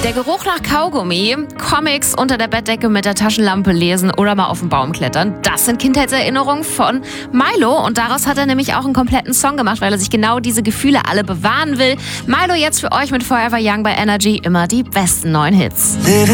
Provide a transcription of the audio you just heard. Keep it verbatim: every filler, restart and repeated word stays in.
Der Geruch nach Kaugummi, Comics unter der Bettdecke mit der Taschenlampe lesen oder mal auf den Baum klettern, das sind Kindheitserinnerungen von Milo. Und daraus hat er nämlich auch einen kompletten Song gemacht, weil er sich genau diese Gefühle alle bewahren will. Milo jetzt für euch mit Forever Young bei Energy, immer die besten neuen Hits.